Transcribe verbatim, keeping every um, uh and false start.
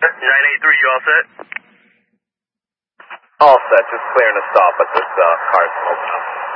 nine eight three, you all set? All set, just clearing a stop at this uh, car smoking up.